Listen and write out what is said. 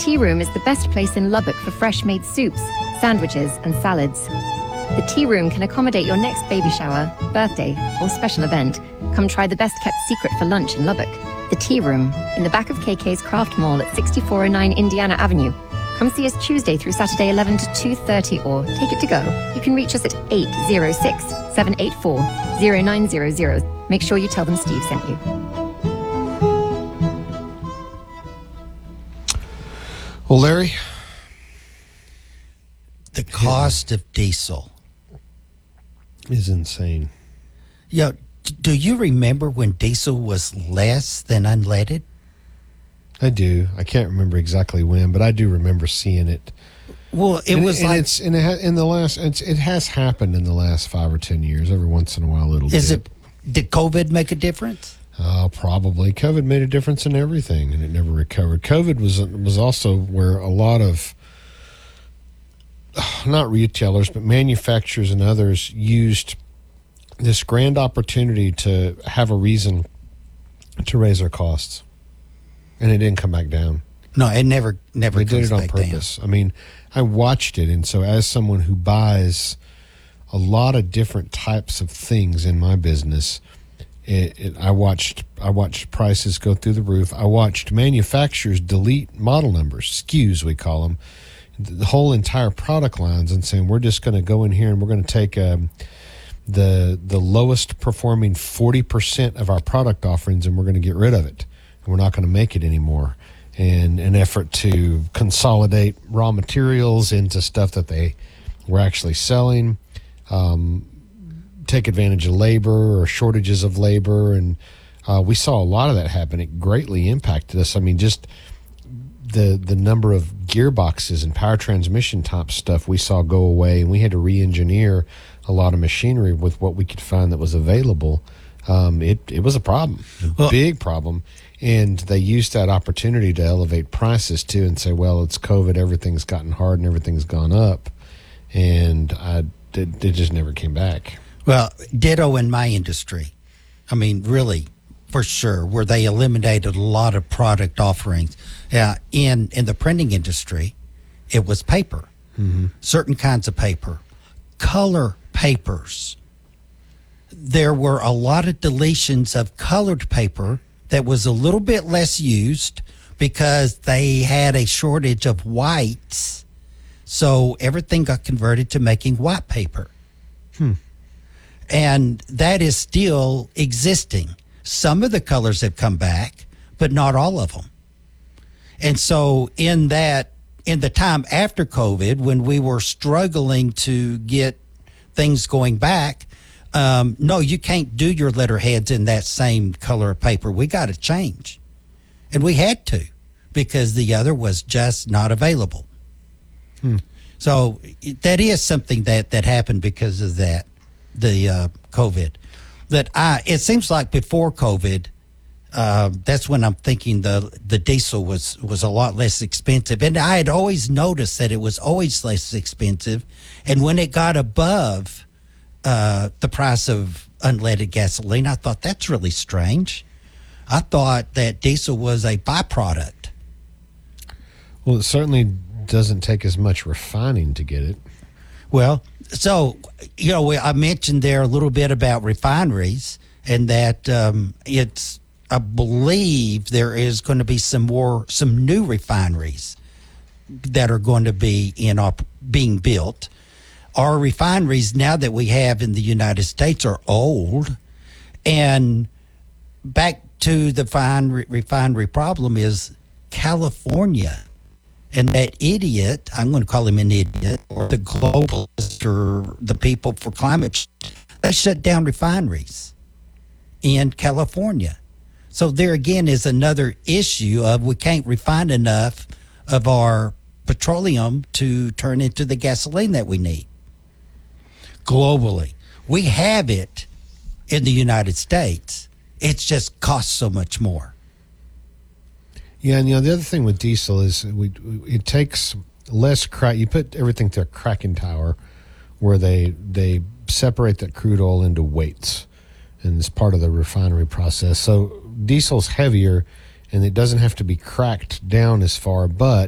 Tea Room is the best place in Lubbock for fresh-made soups, sandwiches, and salads. The Tea Room can accommodate your next baby shower, birthday, or special event. Come try the best-kept secret for lunch in Lubbock. The Tea Room, in the back of KK's Craft Mall at 6409 Indiana Avenue. Come see us Tuesday through Saturday 11 to 2:30 or take it to go. You can reach us at 806-784-0900. Make sure you tell them Steve sent you. Well, Larry? The cost of diesel is insane. Yeah, do you remember when diesel was less than unleaded? I do. I can't remember exactly when, but I do remember seeing it. Well, it has happened in the last 5 or 10 years. Every once in a while, did COVID make a difference? Probably. COVID made a difference in everything, and it never recovered. COVID was also where a lot of, not retailers, but manufacturers and others used this grand opportunity to have a reason to raise their costs, and it didn't come back down. No, it never They did it on purpose. Down. I mean, I watched it, and so as someone who buys a lot of different types of things in my business, I watched prices go through the roof. I watched manufacturers delete model numbers, SKUs we call them, the whole entire product lines, and saying we're just going to go in here and we're going to take the lowest performing 40% of our product offerings and we're going to get rid of it. And we're not going to make it anymore. In an effort to consolidate raw materials into stuff that they were actually selling, take advantage of labor or shortages of labor. And we saw a lot of that happen. It greatly impacted us. I mean, just the number of gearboxes and power transmission type stuff we saw go away, and we had to re-engineer a lot of machinery with what we could find that was available. It was a problem, big problem. And they used that opportunity to elevate prices too and say, well, it's COVID, everything's gotten hard and everything's gone up. And it just never came back. Well, ditto in my industry. I mean, really, for sure, where they eliminated a lot of product offerings. In the printing industry, it was paper, certain kinds of paper, color papers. There were a lot of deletions of colored paper that was a little bit less used because they had a shortage of whites. So everything got converted to making white paper. And that is still existing. Some of the colors have come back, but not all of them. And so in the time after COVID, when we were struggling to get things going back, no, you can't do your letterheads in that same color of paper. We got to change. And we had to because the other was just not available. So that is something that happened because of that, the COVID. It seems like before COVID, that's when I'm thinking the diesel was a lot less expensive. And I had always noticed that it was always less expensive. And when it got above the price of unleaded gasoline, I thought that's really strange. I thought that diesel was a byproduct. Well, it certainly doesn't take as much refining to get it. Well, so, I mentioned there a little bit about refineries and that I believe there is going to be some new refineries that are going to be being built. Our refineries now that we have in the United States are old, and back to the refinery problem is California. And that idiot, I'm going to call him an idiot, or the globalist, or the people for climate change, they shut down refineries in California. So there again is another issue of we can't refine enough of our petroleum to turn into the gasoline that we need. Globally, we have it in the United States. It just costs so much more. Yeah, and the other thing with diesel is it takes less crack. You put everything through a cracking tower where they separate that crude oil into weights, and it's part of the refinery process. So diesel's heavier, and it doesn't have to be cracked down as far, but